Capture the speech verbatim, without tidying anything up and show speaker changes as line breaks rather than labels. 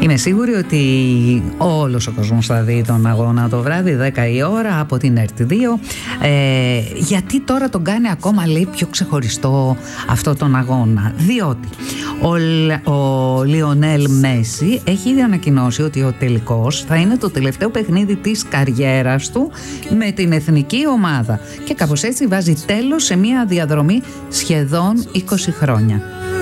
Είμαι σίγουρη ότι όλος ο κόσμος θα δει τον αγώνα το βράδυ, δέκα η ώρα, από την ΕΡΤ δύο. Ε, γιατί τώρα τον κάνει ακόμα, λέει, πιο ξεχωριστό αυτό τον αγώνα? Διότι ο, ο Λιονέλ Μέση έχει ήδη ανακοινώσει ότι ο τελικός θα είναι το τελευταίο παιχνίδι της καριέρας του με την εθνική ομάδα. Και κάπως έτσι βάζει τέλος σε μια διαδρομή σχεδόν είκοσι χρόνια.